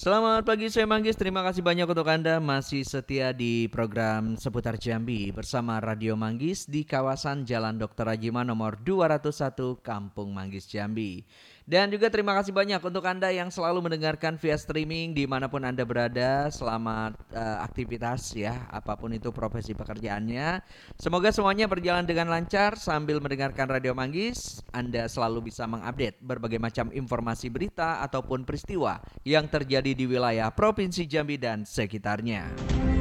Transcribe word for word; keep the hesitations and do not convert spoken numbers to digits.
Selamat pagi, saya Manggis. Terima kasih banyak untuk Anda masih setia di program seputar Jambi bersama Radio Manggis di kawasan Jalan Dokter Rajima nomor dua ratus satu Kampung Manggis Jambi. Dan juga terima kasih banyak untuk Anda yang selalu mendengarkan via streaming dimanapun Anda berada. Selamat uh, aktivitas ya, apapun itu profesi pekerjaannya. Semoga semuanya berjalan dengan lancar sambil mendengarkan Radio Manggis. Anda selalu bisa mengupdate berbagai macam informasi berita ataupun peristiwa yang terjadi di wilayah Provinsi Jambi dan sekitarnya.